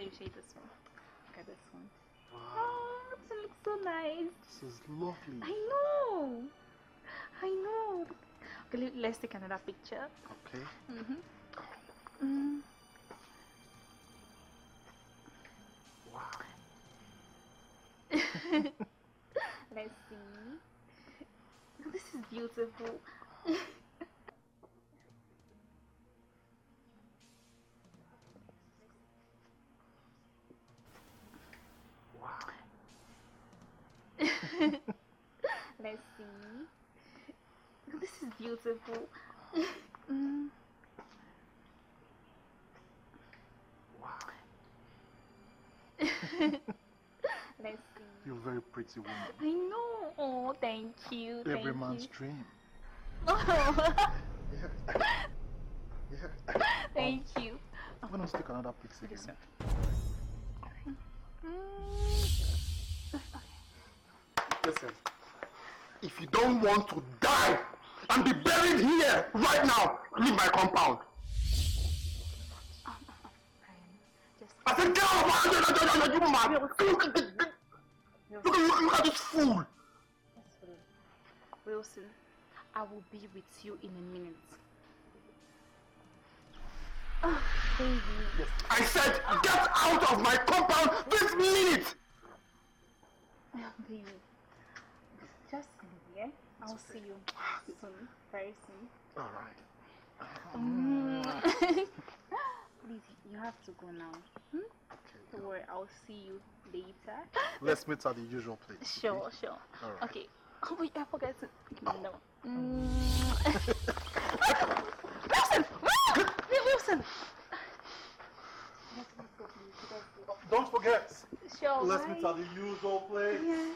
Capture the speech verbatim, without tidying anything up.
me show you this one. Look at this one. Wow. Oh, this looks so nice. This is lovely. I know. I know. Okay, let's take another picture. Okay. Mm-hmm. Mm. Wow. Let's see. This is beautiful. Wow. Let's see. This is beautiful. Mm. Wow. Let's see. You're a very pretty woman. I know. Oh, thank you. Every thank man's you. dream. Oh. Yeah. Yeah. Thank um, you. I'm gonna take another picture. Okay, Again. sir. Mm. Listen, if you don't want to die and be buried here right now, leave my compound. Oh, oh, oh, Brian, just I said, get out of my you mad? Look, look, look, look at this fool. Wilson, I will be with you in a minute. Oh, baby. Yes. I said, get out of my compound this minute. Oh, baby. Just leave, yeah? I'll see you soon. Very soon. Alright. Mm. Please, you have to go now. Hmm? Okay. Don't worry, I'll see you later. Let's meet at the usual place. Sure, okay? sure. Alright. Okay. Oh, wait, I forgot to. No. Mm. Wilson! Wilson! Let's go, please. Let's go. Don't forget. Sure. Let's bye. meet at the usual place. Yeah.